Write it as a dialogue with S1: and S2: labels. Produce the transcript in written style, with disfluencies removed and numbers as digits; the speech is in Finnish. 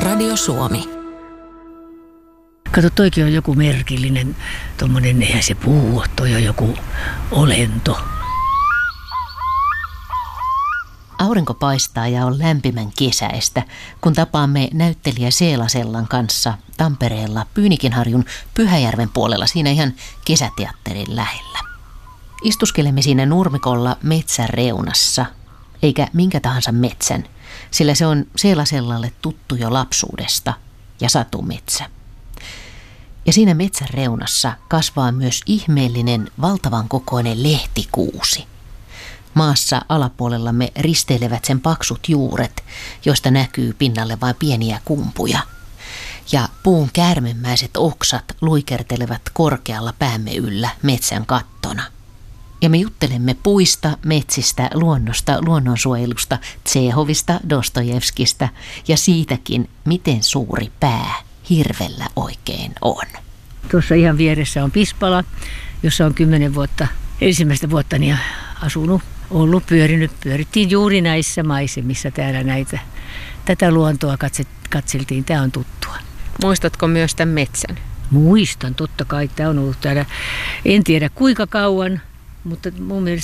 S1: Radio Suomi.
S2: Kato, toikin on joku merkillinen, tommonen, eihän se puu, toi on joku olento.
S3: Aurinko paistaa ja on lämpimän kesäistä, kun tapaamme näyttelijä Seelasellan kanssa Tampereella Pyynikinharjun Pyhäjärven puolella siinä ihan kesäteatterin lähellä. Istuskelemme siinä nurmikolla metsän reunassa, eikä minkä tahansa metsän, sillä se on Seelasellalle tuttu jo lapsuudesta ja satumetsä. Ja siinä metsän reunassa kasvaa myös ihmeellinen valtavan kokoinen lehtikuusi. Maassa alapuolellamme risteilevät sen paksut juuret, joista näkyy pinnalle vain pieniä kumpuja. Ja puun käärmemäiset oksat luikertelevat korkealla päämme yllä metsän kattona. Ja me juttelemme puista, metsistä, luonnosta, luonnonsuojelusta, Tšehovista, Dostojevskista ja siitäkin, miten suuri pää hirvellä oikein on.
S2: Tuossa ihan vieressä on Pispala, jossa on 10 vuotta, ensimmäistä vuottani asunut, ollut, pyörittiin juuri näissä maisemissa täällä tätä luontoa katseltiin, tämä on tuttua.
S4: Muistatko myös tämän metsän?
S2: Muistan, totta kai, tämä on ollut täällä, en tiedä kuinka kauan, mutta mun mielestä